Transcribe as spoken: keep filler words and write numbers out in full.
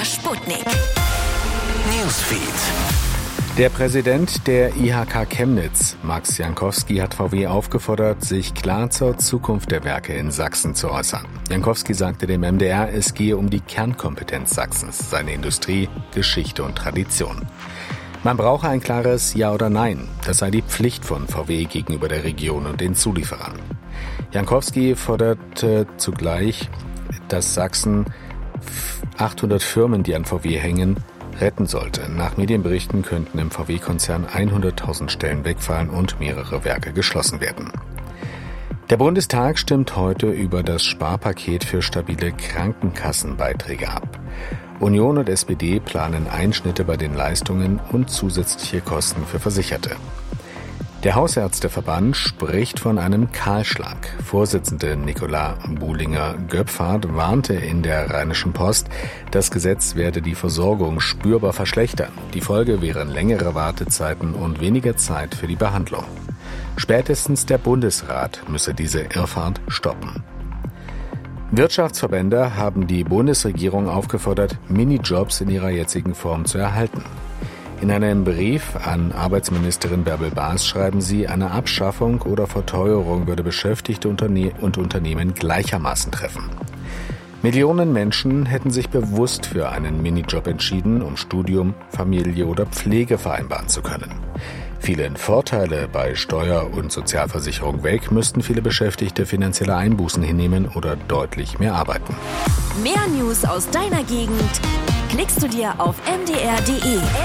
Sputnik Newsfeed. Der Präsident der I H K Chemnitz, Max Jankowski, hat V W aufgefordert, sich klar zur Zukunft der Werke in Sachsen zu äußern. Jankowski sagte dem M D R, es gehe um die Kernkompetenz Sachsens, seine Industrie, Geschichte und Tradition. Man brauche ein klares Ja oder Nein. Das sei die Pflicht von V W gegenüber der Region und den Zulieferern. Jankowski forderte zugleich, dass Sachsen achthundert Firmen, die an V W hängen, retten sollte. Nach Medienberichten könnten im V W-Konzern hunderttausend Stellen wegfallen und mehrere Werke geschlossen werden. Der Bundestag stimmt heute über das Sparpaket für stabile Krankenkassenbeiträge ab. Union und S P D planen Einschnitte bei den Leistungen und zusätzliche Kosten für Versicherte. Der Hausärzteverband spricht von einem Kahlschlag. Vorsitzende Nicola Buhlinger-Göpfert warnte in der Rheinischen Post, das Gesetz werde die Versorgung spürbar verschlechtern. Die Folge wären längere Wartezeiten und weniger Zeit für die Behandlung. Spätestens der Bundesrat müsse diese Irrfahrt stoppen. Wirtschaftsverbände haben die Bundesregierung aufgefordert, Minijobs in ihrer jetzigen Form zu erhalten. In einem Brief an Arbeitsministerin Bärbel Baas schreiben sie, eine Abschaffung oder Verteuerung würde Beschäftigte und Unternehmen gleichermaßen treffen. Millionen Menschen hätten sich bewusst für einen Minijob entschieden, um Studium, Familie oder Pflege vereinbaren zu können. Fielen Vorteile bei Steuer- und Sozialversicherung weg, müssten viele Beschäftigte finanzielle Einbußen hinnehmen oder deutlich mehr arbeiten. Mehr News aus deiner Gegend klickst du dir auf m d r punkt d e.